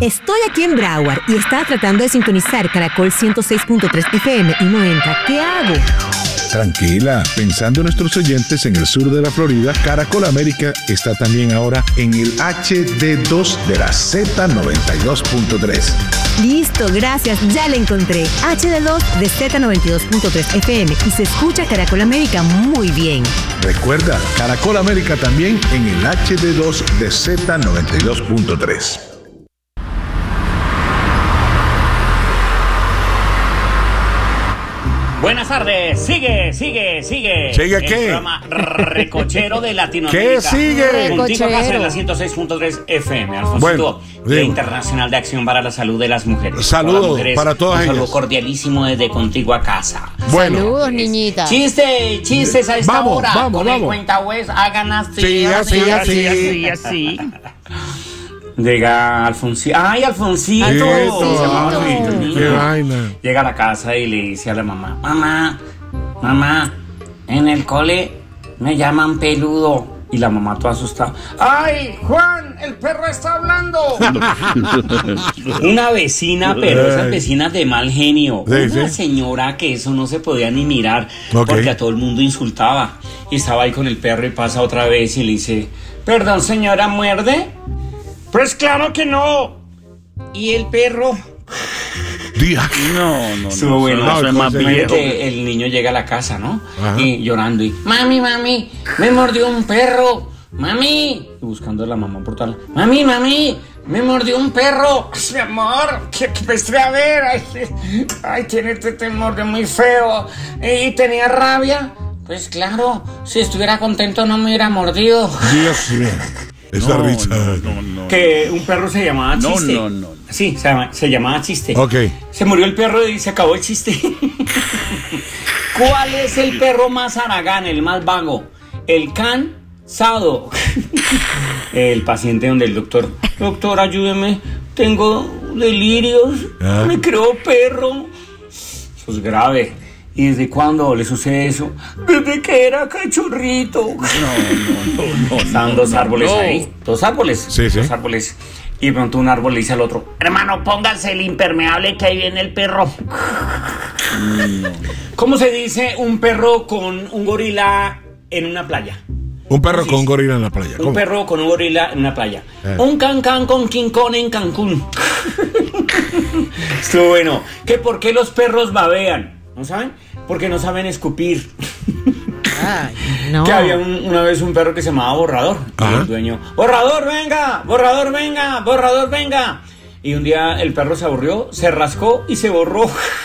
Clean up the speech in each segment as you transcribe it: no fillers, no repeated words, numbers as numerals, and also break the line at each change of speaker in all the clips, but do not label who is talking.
Estoy aquí en Broward y estaba tratando de sintonizar Caracol 106.3 FM y no entra. ¿Qué hago?
Tranquila, pensando en nuestros oyentes en el sur de la Florida, Caracol América está también ahora en el HD2 de la Z92.3.
Listo, gracias, ya la encontré. HD2 de Z92.3 FM y se escucha Caracol América muy bien.
Recuerda, Caracol América también en el HD2 de Z92.3.
Buenas tardes, sigue.
¿Sigue
el
qué?
Programa Recochero de Latinoamérica.
¿Qué sigue?
Contigo acá en la 106.3 FM, Alfonso.
Bueno,
Día Internacional de Acción para la Salud de las Mujeres.
Saludos para todas ellas.
Un saludo cordialísimo desde Contigo a Casa.
Bueno.
Saludos, niñita.
Chistes a esta hora.
Vamos.
El cuentahues, hagan así.
Sí,
así. Llega Alfonsito. ¡Ay, Alfonsito!
Qué vaina.
Llega a la casa y le dice a la mamá: Mamá, en el cole me llaman peludo. Y la mamá toda asustada: ¡ay, Juan, el perro está hablando! Una vecina, pero esas vecinas de mal genio. Una señora que eso no se podía ni mirar, porque a todo el mundo insultaba. Y estaba ahí con el perro y pasa otra vez y le dice: perdón, señora, ¿muerde? Pues claro que no. ¿Y el perro?
No.
Bueno,
eso es más viejo.
El niño llega a la casa, ¿no?
Ajá.
Y llorando y: mami, me mordió un perro. Mami. Y buscando a la mamá por tal: mami, me mordió un perro. Mi amor, que pues a ver. Ay, te mordió muy feo. ¿Y tenía rabia? Pues claro, si estuviera contento no me hubiera mordido.
Dios mío. Esa risa.
No.
Que un perro se llamaba Chiste.
No.
Sí, se llamaba Chiste.
Ok.
Se murió el perro y se acabó el chiste. ¿Cuál es el perro más haragán, el más vago? El cansado. El paciente donde el doctor: doctor, ayúdeme, tengo delirios, me creo perro. Eso es grave. ¿Y desde cuándo le sucede eso? Desde que era cachorrito. No. Estaban dos árboles ahí. Dos árboles.
Sí.
Dos árboles. Y de pronto un árbol le dice al otro: hermano, póngase el impermeable que ahí viene el perro. ¿Cómo se dice un perro con un gorila en una playa?
Un perro con un gorila en la playa.
Un perro con un gorila en una playa. Un cancán con King Kong en Cancún. Estuvo bueno. ¿Que por qué los perros babean? ¿No saben? Porque no saben escupir.
Ay, no.
Que había una vez un perro que se llamaba Borrador. Y el dueño: ¡borrador, venga! ¡borrador, venga! ¡borrador, venga! Y un día el perro se aburrió, se rascó y se borró.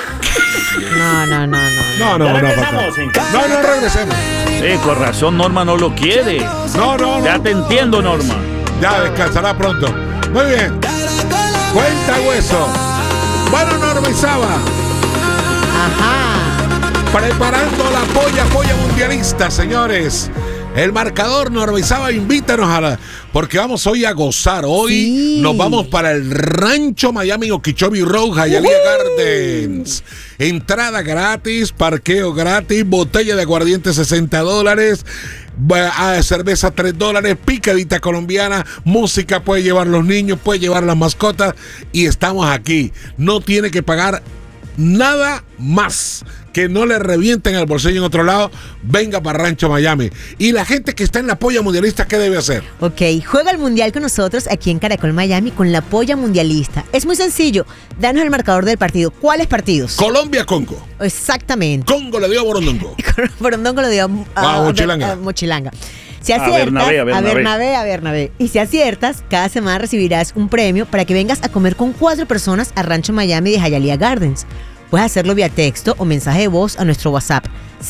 No.
No,
regresamos en casa.
No, regresemos.
Con razón Norma no lo quiere.
No.
Ya te entiendo, Norma.
Ya descansará pronto. Muy bien. Cuenta hueso. Bueno, Norma y Saba.
Ajá.
Preparando la polla mundialista, señores. El marcador, Norma Isaba, invítanos porque vamos hoy a gozar. Hoy nos vamos para el Rancho Miami Okeechobee Road, Hialeah Gardens. Entrada gratis, parqueo gratis, botella de aguardiente $60, cerveza $3, picadita colombiana, música, puede llevar los niños, puede llevar las mascotas y estamos aquí. No tiene que pagar nada más, que no le revienten el bolsillo en otro lado. Venga para Rancho Miami. Y la gente que está en la polla mundialista, ¿qué debe hacer?
Ok, juega el mundial con nosotros aquí en Caracol Miami con la polla mundialista. Es muy sencillo, danos el marcador del partido. ¿Cuáles partidos?
Colombia-Congo.
Exactamente.
Congo le dio a Borondongo.
Borondongo le dio
a Mochilanga.
Mochilanga. Si aciertas, a Bernabé. Y si aciertas, cada semana recibirás un premio para que vengas a comer con 4 personas a Rancho Miami de Hialeah Gardens. Puedes hacerlo vía texto o mensaje de voz a nuestro WhatsApp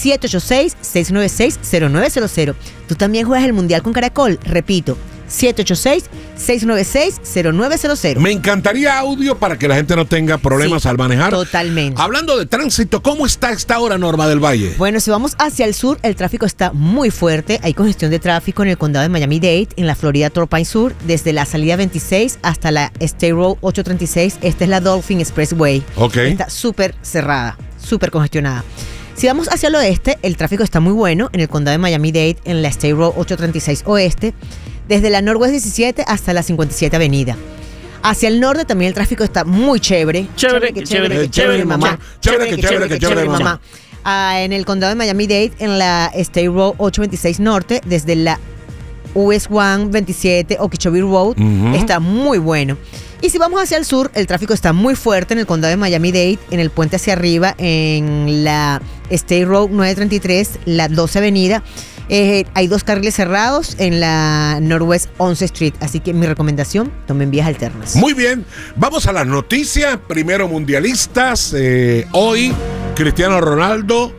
786-696-0900. Tú también juegas el Mundial con Caracol. Repito, 786-696-0900.
Me encantaría audio para que la gente no tenga problemas al manejar.
Totalmente.
Hablando de tránsito, ¿cómo está esta hora, Norma del Valle?
Bueno, si vamos hacia el sur, el tráfico está muy fuerte. Hay congestión de tráfico en el condado de Miami-Dade, en la Florida Torrpine Sur, desde la salida 26 hasta la State Road 836. Esta es la Dolphin Expressway.
Ok.
Está súper cerrada, súper congestionada. Si vamos hacia el oeste, el tráfico está muy bueno en el condado de Miami-Dade, en la State Road 836 Oeste, desde la Northwest 17 hasta la 57 Avenida. Hacia el norte también el tráfico está muy chévere.
Chévere,
mamá.
Chévere, mamá.
En el condado de Miami-Dade, en la State Road 826 Norte, desde la US 127 Okeechobee Road, está muy bueno. Y si vamos hacia el sur, el tráfico está muy fuerte en el condado de Miami-Dade, en el puente hacia arriba, en la State Road 933, la 12 Avenida. Hay 2 carriles cerrados en la Northwest 11 Street, así que mi recomendación, tomen vías alternas.
Muy bien, vamos a las noticias. Primero mundialistas. Hoy Cristiano Ronaldo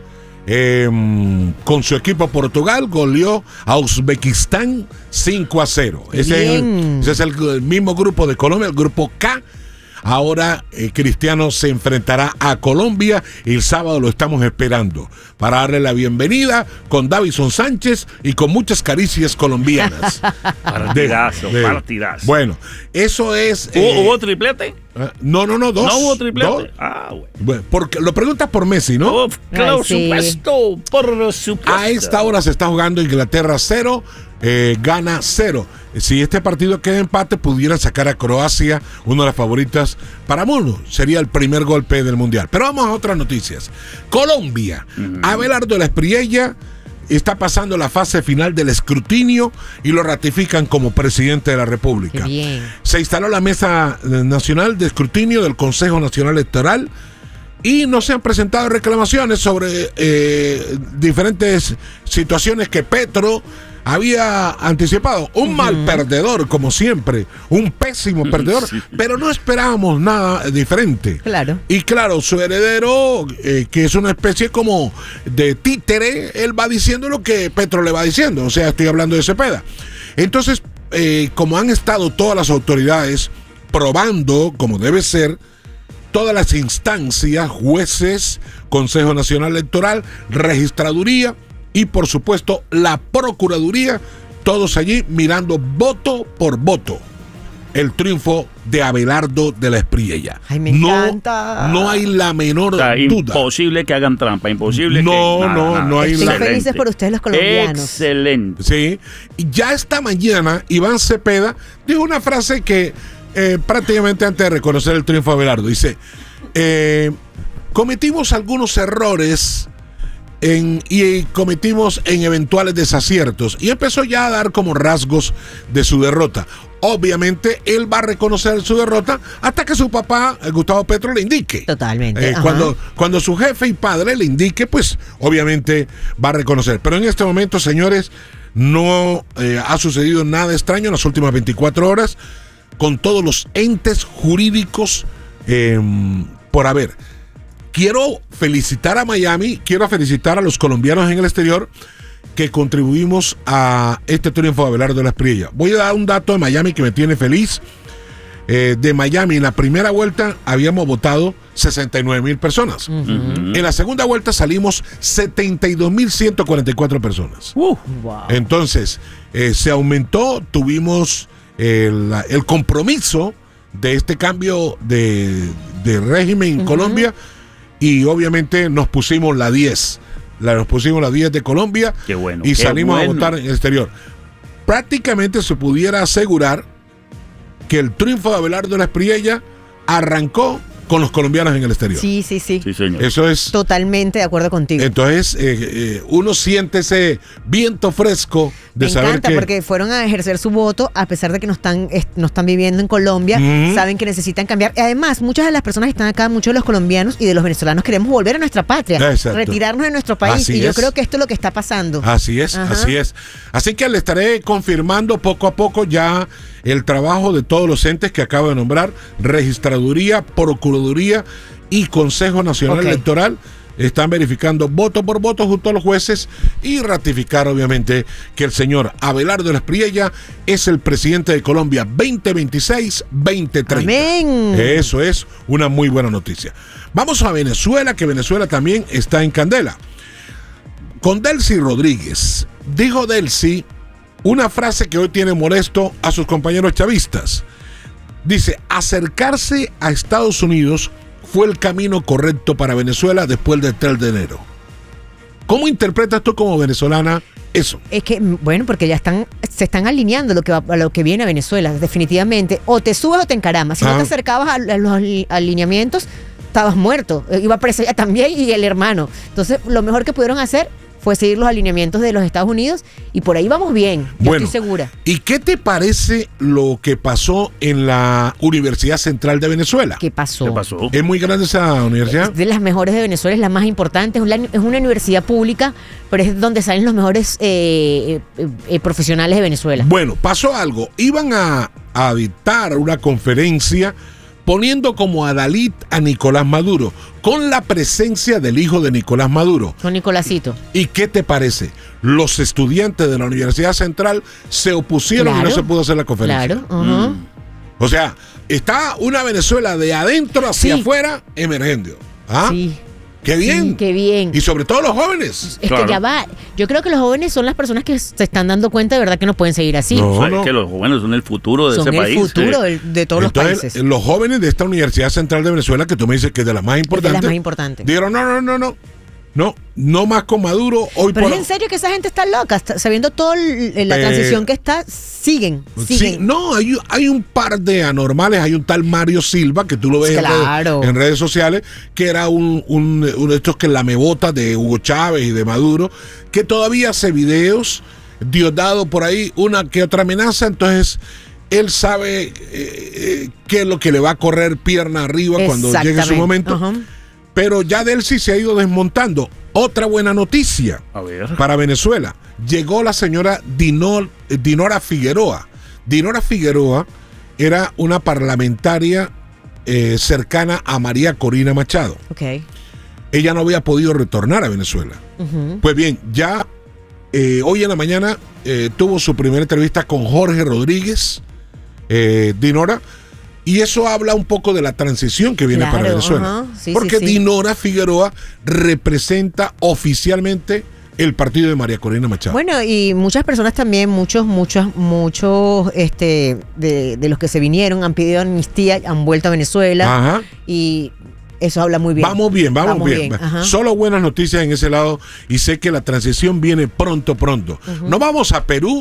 con su equipo Portugal goleó a Uzbekistán 5-0. Ese es el mismo grupo de Colombia, el grupo K. Ahora Cristiano se enfrentará a Colombia y el sábado lo estamos esperando para darle la bienvenida con Davison Sánchez y con muchas caricias colombianas.
Partidazo.
Bueno, eso es...
¿Hubo triplete?
No, 2.
¿No hubo triplete?
2.
Bueno.
Porque lo preguntas por Messi, ¿no?
Claro,
sí.
por supuesto.
A esta hora se está jugando Inglaterra 0, gana 0. Si este partido queda empate, pudiera sacar a Croacia, una de las favoritas para mundo. Sería el primer golpe del Mundial. Pero vamos a otras noticias. Colombia. Abelardo Espriella está pasando la fase final del escrutinio y lo ratifican como presidente de la República.
Qué bien.
Se instaló la Mesa Nacional de Escrutinio del Consejo Nacional Electoral y no se han presentado reclamaciones sobre diferentes situaciones que Petro había anticipado. Un mal perdedor, como siempre, un pésimo perdedor,
Sí.
pero no esperábamos nada diferente.
Claro.
Y claro, su heredero, que es una especie como de títere, él va diciendo lo que Petro le va diciendo. O sea, estoy hablando de Cepeda. Entonces, como han estado todas las autoridades probando, como debe ser, todas las instancias, jueces, Consejo Nacional Electoral, Registraduría y por supuesto la Procuraduría, todos allí mirando voto por voto el triunfo de Abelardo Espriella.
Ay, me encanta.
No hay la menor duda.
Imposible que hagan trampa, imposible
No,
que...
no hay
Estoy
la...
felices por ustedes los colombianos.
Excelente.
Sí, y ya esta mañana Iván Cepeda dijo una frase que prácticamente antes de reconocer el triunfo de Abelardo, dice, cometimos algunos errores y cometimos en eventuales desaciertos, y empezó ya a dar como rasgos de su derrota. Obviamente él va a reconocer su derrota hasta que su papá, Gustavo Petro, le indique.
Totalmente.
Cuando su jefe y padre le indique, pues obviamente va a reconocer. Pero en este momento, señores, no ha sucedido nada extraño en las últimas 24 horas con todos los entes jurídicos por haber. Quiero felicitar a Miami, quiero felicitar a los colombianos en el exterior que contribuimos a este triunfo de Abelardo Espriella. Voy a dar un dato de Miami que me tiene feliz. De Miami en la primera vuelta habíamos votado 69,000 personas. En la segunda vuelta salimos 72,144 personas.
Wow.
Entonces, se aumentó, tuvimos el compromiso de este cambio de régimen en Colombia, y obviamente nos pusimos la 10. Nos pusimos la 10 de Colombia.
Qué bueno,
y
qué
salimos
bueno.
a votar en el exterior. Prácticamente se pudiera asegurar que el triunfo de Abelardo Espriella arrancó con los colombianos en el exterior.
Sí.
Sí, señor.
Eso es.
Totalmente de acuerdo contigo.
Entonces, uno siente ese viento fresco de
Me
saber
encanta
que...
porque fueron a ejercer su voto a pesar de que no están viviendo en Colombia, saben que necesitan cambiar. Y además, muchas de las personas que están acá, muchos de los colombianos y de los venezolanos queremos volver a nuestra patria,
Exacto.
retirarnos de nuestro país.
Así
y yo
es.
creo que esto es lo que está pasando.
Así es,
Ajá.
así es. Así que le estaré confirmando poco a poco ya el trabajo de todos los entes que acabo de nombrar: Registraduría, Procuraduría y Consejo Nacional Electoral. Están verificando voto por voto junto a los jueces y ratificar obviamente que el señor Abelardo Espriella es el presidente de Colombia 2026-2030.
Amén.
Eso es una muy buena noticia. Vamos a Venezuela, que Venezuela también está en candela. Con Delcy Rodríguez. Dijo Delcy una frase que hoy tiene molesto a sus compañeros chavistas. Dice: acercarse a Estados Unidos fue el camino correcto para Venezuela después del 3 de enero. ¿Cómo interpretas tú como venezolana eso?
Es que, bueno, porque ya se están alineando a lo que viene a Venezuela, definitivamente. O te subes o te encaramas. Si no te acercabas a los alineamientos, estabas muerto. Iba preso ella también y el hermano. Entonces, lo mejor que pudieron hacer fue seguir los alineamientos de los Estados Unidos y por ahí vamos bien, yo estoy segura.
¿Y qué te parece lo que pasó en la Universidad Central de Venezuela?
¿Qué pasó?
¿Es muy grande esa universidad?
Es de las mejores de Venezuela, es la más importante, es una universidad pública, pero es donde salen los mejores profesionales de Venezuela.
Bueno, pasó algo. Iban a dictar una conferencia poniendo como adalid a Nicolás Maduro, con la presencia del hijo de Nicolás Maduro.
Con Nicolásito.
¿Y qué te parece? Los estudiantes de la Universidad Central se opusieron y no se pudo hacer la conferencia.
Claro,
O sea, está una Venezuela de adentro hacia afuera emergiendo. ¿Ah?
Sí.
¡Qué bien!
Sí, qué bien.
Y sobre todo los jóvenes.
Es que ya va. Yo creo que los jóvenes son las personas que se están dando cuenta de verdad que no pueden seguir así.
Es que los jóvenes son el futuro de ese país.
Son el futuro de todos los países.
Los jóvenes de esta Universidad Central de Venezuela, que tú me dices que es de las más importantes.
De las más importantes.
Dijeron, no más con Maduro.
Pero es en serio que esa gente está loca, sabiendo toda la transición que está, siguen.
Sí, no, hay un par de anormales, hay un tal Mario Silva, que tú lo ves en redes sociales, que era uno de estos que lamebotas de Hugo Chávez y de Maduro, que todavía hace videos, Diosdado por ahí, una que otra amenaza, entonces él sabe qué es lo que le va a correr pierna arriba cuando llegue su momento. Pero ya Delcy se ha ido desmontando. Otra buena noticia para Venezuela. Llegó la señora Dinora Figueroa. Dinora Figueroa era una parlamentaria cercana a María Corina Machado. Ella no había podido retornar a Venezuela. Pues bien, ya hoy en la mañana tuvo su primera entrevista con Jorge Rodríguez, Dinora. Y eso habla un poco de la transición que viene para Venezuela. Porque Dinora Figueroa representa oficialmente el partido de María Corina Machado.
Bueno, y muchas personas también, muchos de los que se vinieron han pedido amnistía, han vuelto a Venezuela. Y eso habla muy bien.
Vamos bien. Solo buenas noticias en ese lado y sé que la transición viene pronto. Nos vamos a Perú.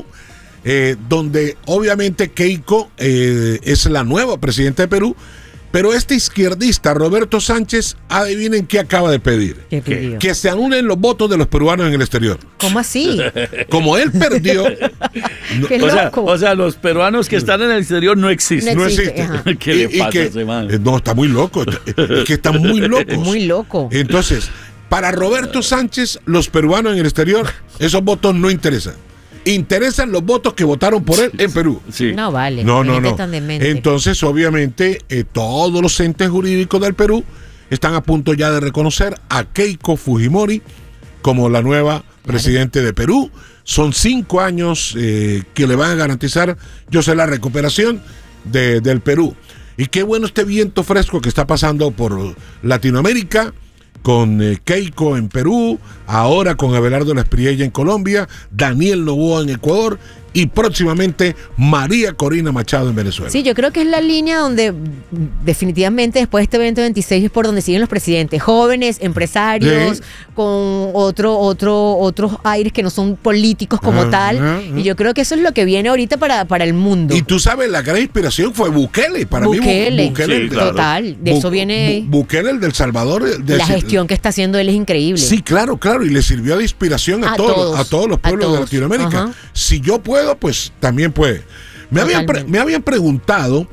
Donde obviamente Keiko es la nueva presidenta de Perú, pero este izquierdista, Roberto Sánchez, adivinen qué acaba de pedir.
¿Qué pidió?
Que se anulen los votos de los peruanos en el exterior.
¿Cómo así?
Como él perdió...
¡Qué loco!
O sea, los peruanos que están en el exterior no existen.
No existe.
¿Qué le pasa a ese man?
No, está muy loco. Es que están muy locos.
Muy loco.
Entonces, para Roberto Sánchez, los peruanos en el exterior, esos votos no interesan. Interesan los votos que votaron por él en Perú.
Sí.
No vale.
No. Entonces, obviamente, todos los entes jurídicos del Perú están a punto ya de reconocer a Keiko Fujimori como la nueva presidente de Perú. Son 5 años que le van a garantizar, la recuperación del Perú. Y qué bueno este viento fresco que está pasando por Latinoamérica, con Keiko en Perú, ahora con Abelardo Espriella en Colombia, Daniel Noboa en Ecuador y próximamente María Corina Machado en Venezuela.
Sí, yo creo que es la línea donde definitivamente después de este 2026 es por donde siguen los presidentes, jóvenes, empresarios, con otros aires que no son políticos como tal. Y yo creo que eso es lo que viene ahorita para el mundo.
Y tú sabes, la gran inspiración fue Bukele. Para
Bukele,
mí, Bukele
sí, total. De eso viene...
Bukele, el del Salvador.
La gestión que está haciendo él es increíble.
Sí, claro. Y le sirvió de inspiración a todos los pueblos de Latinoamérica. Si yo puedo, pues también puede. Me habían preguntado,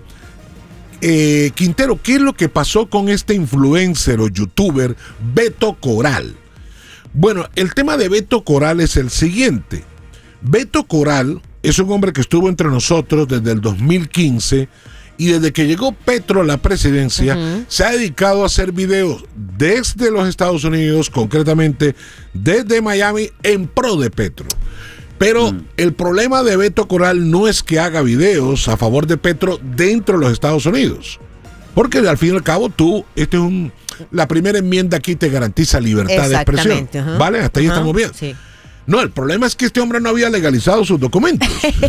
Quintero, ¿qué es lo que pasó con este influencer o youtuber Beto Coral? Bueno, el tema de Beto Coral es el siguiente. Beto Coral es un hombre que estuvo entre nosotros desde el 2015 y desde que llegó Petro a la presidencia se ha dedicado a hacer videos desde los Estados Unidos, concretamente desde Miami, en pro de Petro. Pero el problema de Beto Coral no es que haga videos a favor de Petro dentro de los Estados Unidos. Porque al fin y al cabo la primera enmienda aquí te garantiza libertad de expresión. ¿Vale? Hasta ahí estamos bien.
Sí.
No, el problema es que este hombre no había legalizado sus documentos.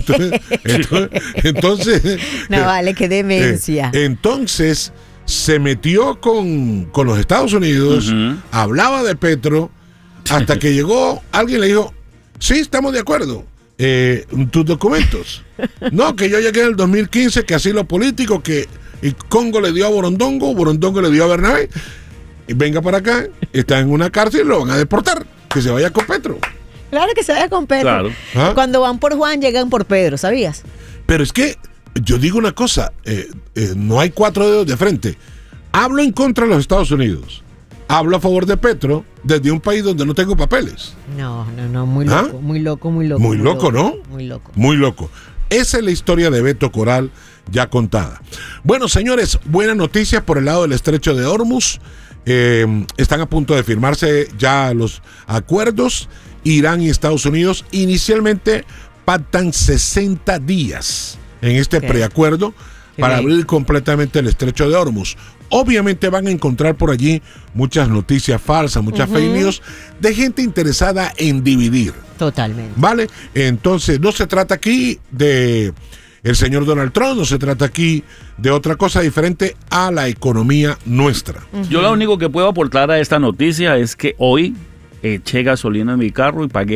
Entonces
no vale, qué demencia.
Entonces se metió con los Estados Unidos, hablaba de Petro, hasta que llegó, alguien le dijo, Sí, estamos de acuerdo. Tus documentos. No, que yo llegué en el 2015, que así lo político, que el Congo le dio a Borondongo, Borondongo le dio a Bernabé, y venga para acá, está en una cárcel y lo van a deportar, que se vaya con Petro.
Claro que se vaya con Pedro.
Claro.
¿Ah?
Cuando van por Juan, llegan por Pedro, ¿sabías?
Pero es que yo digo una cosa, no hay 4 dedos de frente. Hablo en contra de los Estados Unidos. Hablo a favor de Petro desde un país donde no tengo papeles.
No, muy loco,
¿Ah?
muy loco.
Muy loco, ¿no?
Muy loco.
Muy loco. Esa es la historia de Beto Coral ya contada. Bueno, señores, buenas noticias por el lado del estrecho de Hormuz. Están a punto de firmarse ya los acuerdos. Irán y Estados Unidos inicialmente pactan 60 días en este preacuerdo para abrir completamente el estrecho de Hormuz. Obviamente van a encontrar por allí muchas noticias falsas, muchas fake news de gente interesada en dividir.
Totalmente.
¿Vale? Entonces, no se trata aquí de el señor Donald Trump, no se trata aquí de otra cosa diferente a la economía nuestra.
Yo lo único que puedo aportar a esta noticia es que hoy eché gasolina en mi carro y pagué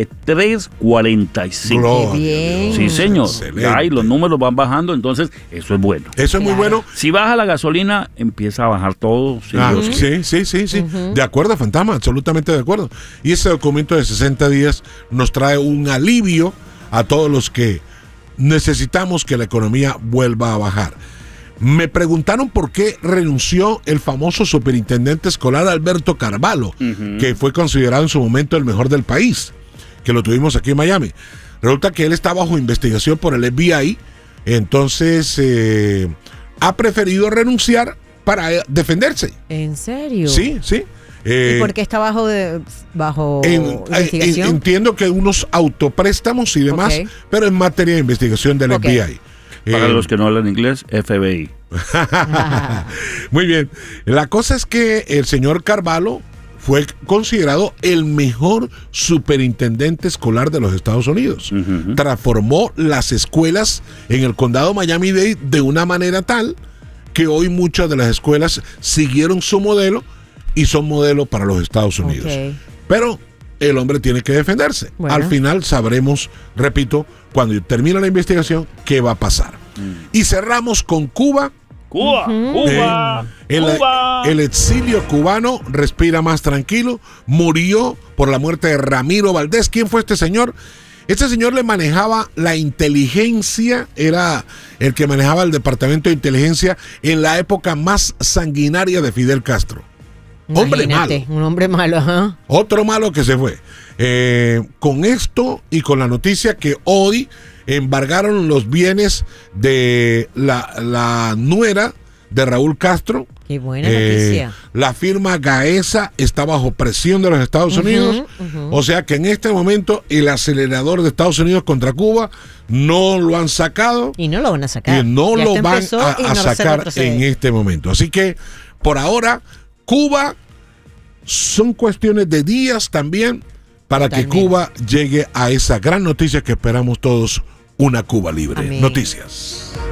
$3.45.
Gloria
Qué bien.
a Dios.
Sí, señor.
Excelente.
Ya, y los números van bajando, entonces eso es bueno.
Eso es muy bueno.
Si baja la gasolina, empieza a bajar todo. Sí,
Sí. De acuerdo, Fantasma, absolutamente de acuerdo. Y ese documento de 60 días nos trae un alivio a todos los que necesitamos que la economía vuelva a bajar. Me preguntaron por qué renunció el famoso superintendente escolar Alberto Carvalho, que fue considerado en su momento el mejor del país, que lo tuvimos aquí en Miami. Resulta que él está bajo investigación por el FBI, entonces ha preferido renunciar para defenderse.
¿En serio?
Sí.
¿Y por qué está bajo investigación?
Entiendo que unos autopréstamos y demás,
Ok.
pero en materia de investigación del
Ok.
FBI.
Para los que no hablan inglés, FBI.
Muy bien. La cosa es que el señor Carvalho fue considerado el mejor superintendente escolar de los Estados Unidos. Transformó las escuelas en el condado Miami-Dade de una manera tal que hoy muchas de las escuelas siguieron su modelo y son modelo para los Estados Unidos.
Ok.
Pero el hombre tiene que defenderse.
Bueno.
Al final sabremos, repito, cuando termine la investigación, qué va a pasar. Y cerramos con Cuba.
Cuba.
El exilio cubano respira más tranquilo. Murió por la muerte de Ramiro Valdés. ¿Quién fue este señor? Este señor le manejaba la inteligencia, era el que manejaba el departamento de inteligencia en la época más sanguinaria de Fidel Castro. Hombre malo.
Imagínate, un hombre malo, ajá.
Otro malo que se fue. Con esto y con la noticia que hoy embargaron los bienes de la nuera de Raúl Castro.
Qué buena noticia.
La firma Gaesa está bajo presión de los Estados Unidos. O sea que en este momento el acelerador de Estados Unidos contra Cuba no lo han sacado.
Y no lo van a sacar.
Y no
Ya
lo
esto
van
empezó y
a
no se
sacar
retrocede.
en este momento. Así que por ahora Cuba son cuestiones de días también para
Totalmente.
que Cuba llegue a esa gran noticia que esperamos todos, una Cuba libre.
Amén.
Noticias.